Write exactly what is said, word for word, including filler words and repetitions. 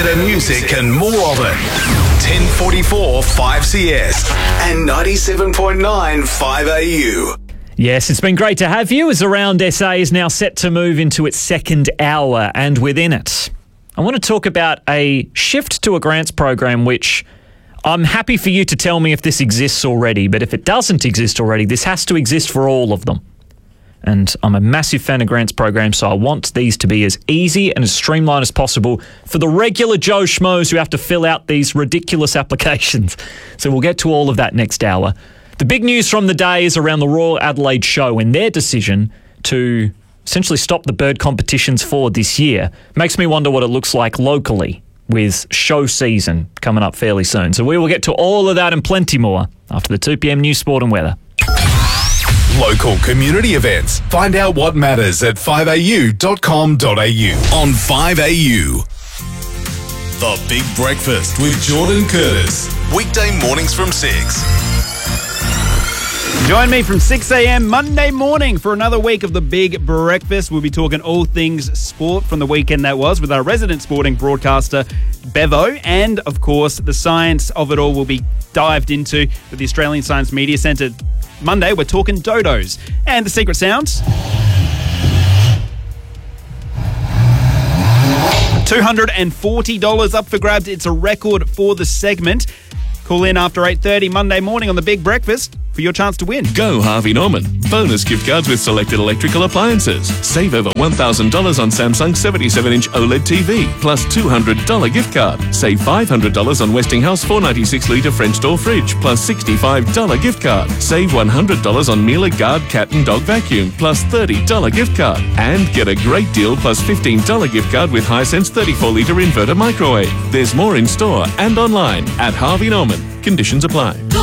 better music and more of it. ten forty-four five C S and ninety-seven point nine five A U. Yes, it's been great to have you as Around S A is now set to move into its second hour, and within it, I want to talk about a shift to a grants program which I'm happy for you to tell me if this exists already, but if it doesn't exist already, this has to exist for all of them. And I'm a massive fan of grants programs, so I want these to be as easy and as streamlined as possible for the regular Joe Schmoes who have to fill out these ridiculous applications. So we'll get to all of that next hour. The big news from the day is around the Royal Adelaide Show and their decision to essentially stop the bird competitions for this year. Makes me wonder what it looks like locally with show season coming up fairly soon. So we will get to all of that and plenty more after the two p.m. news, sport and weather. Local community events. Find out what matters at five a u dot com dot a u. On five A U. The Big Breakfast with Jordan Curtis. Weekday mornings from six. Join me from six a.m. Monday morning for another week of The Big Breakfast. We'll be talking all things sport from the weekend that was with our resident sporting broadcaster, Bevo. And, of course, the science of it all will be dived into with the Australian Science Media Centre. Monday, we're talking dodos. And the secret sounds. two hundred forty dollars up for grabs. It's a record for the segment. Call in after eight thirty Monday morning on The Big Breakfast for your chance to win. Go Harvey Norman. Bonus gift cards with selected electrical appliances. Save over one thousand dollars on Samsung seventy-seven inch OLED T V, plus two hundred dollars gift card. Save five hundred dollars on Westinghouse four ninety-six litre French door fridge, plus sixty-five dollars gift card. Save one hundred dollars on Miele Guard cat and dog vacuum, plus thirty dollars gift card. And get a great deal plus fifteen dollars gift card with Hisense thirty-four litre inverter microwave. There's more in store and online at Harvey Norman. Conditions apply.